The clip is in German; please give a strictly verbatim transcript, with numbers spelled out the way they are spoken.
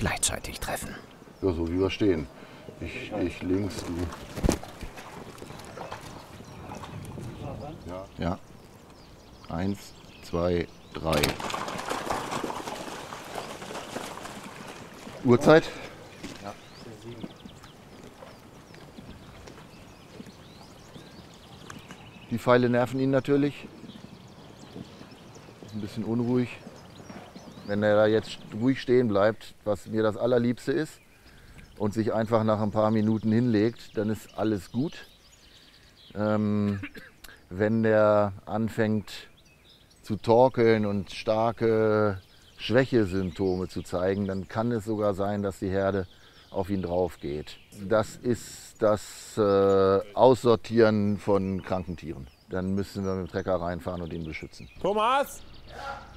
gleichzeitig treffen. Ja, so wie wir stehen. Ich, ich links, du. Ja. Ja. Eins, zwei, drei. Uhrzeit? Ja. Die Pfeile nerven ihn natürlich. Ist ein bisschen unruhig. Wenn er da jetzt ruhig stehen bleibt, was mir das Allerliebste ist, und sich einfach nach ein paar Minuten hinlegt, dann ist alles gut. Ähm, wenn der anfängt zu torkeln und starke Schwächesymptome zu zeigen, dann kann es sogar sein, dass die Herde auf ihn drauf geht. Das ist das äh, Aussortieren von kranken Tieren. Dann müssen wir mit dem Trecker reinfahren und ihn beschützen. Thomas! Ja.